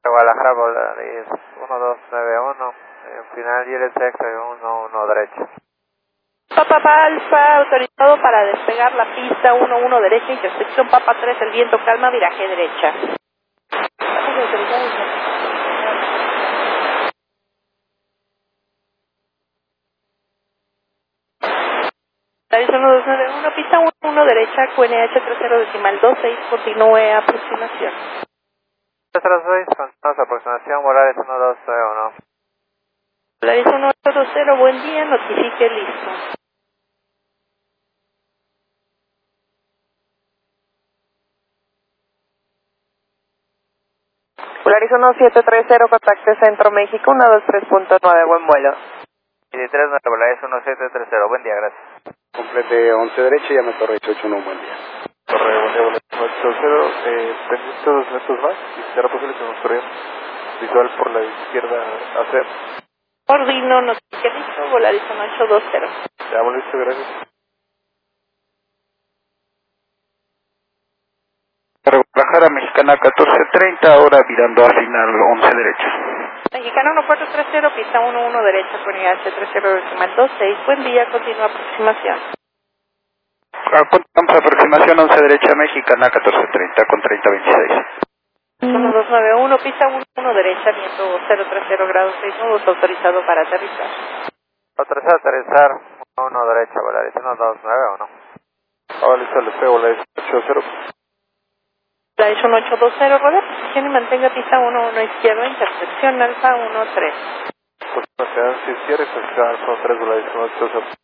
Guadalajara, Volaris 1291, final y el sexto y 11 derecho. Papa Alfa, autorizado para despegar la pista 11 derecha, intersección Papa 3, el viento calma, viraje derecha. Volaris 1291, pista 11 derecha, QNH 30.26, continúe aproximación. 306, continuamos aproximación, Volaris 1291. Volaris 1820, buen día, notifique listo. Volaris 1730, contacte Centro México, 123.9, buen vuelo. 239, Volaris 1730, buen día, gracias. Complete 11 derecha y llame Torre 881, buen día. Torre, buen día, Volaris 880, pendiente 2 metros más, y si será posible que nos corriamos visual por la izquierda hacia. Ordino, notifique listo, Volaris 1820. Ya, listo, gracias. Guadalajara, Mexicana 1430, ahora virando a final 11 derecha. Mexicano 1430, pista 11 derecha, QNH 30.26, buen día, continúa aproximación. Continuamos aproximación 11 derecha, Mexicana 1430 con 3026. 1291, pista 11 derecha, viento 030 grados 6 nudos, autorizado para aterrizar. Autorizado a aterrizar, 1 derecha, Volaris 1291. Ahora listo, le pego Volaris 80. Volaris 1820, rodea posición y mantenga pista 11 izquierda, intersección Alfa 13. Pues, si cierre, pues, Alfa 3, Volaris 18.